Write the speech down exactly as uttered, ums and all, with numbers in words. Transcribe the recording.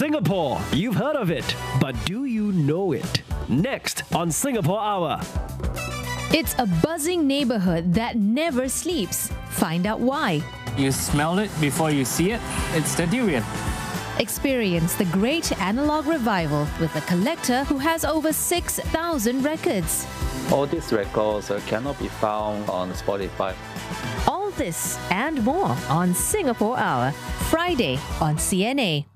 Singapore. You've heard of it, but do you know it? Next on Singapore Hour. It's a buzzing neighborhood that never sleeps. Find out why. You smell it before you see it. It's the durian. Experience the great analog revival with a collector who has over six thousand records. All these records uh, cannot be found on Spotify. All this and more on Singapore Hour, Friday on C N A.